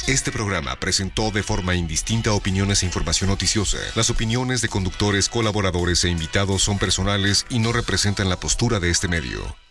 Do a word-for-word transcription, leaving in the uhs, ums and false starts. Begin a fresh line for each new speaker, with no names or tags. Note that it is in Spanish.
Este programa presentó de forma indistinta opiniones e información noticiosa. Las opiniones de conductores, colaboradores e invitados son personales y no representan la postura de este medio.